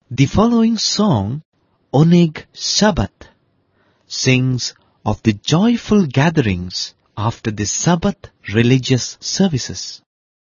The following song, Oneg Shabbat, sings of the joyful gatherings after the Sabbath religious services.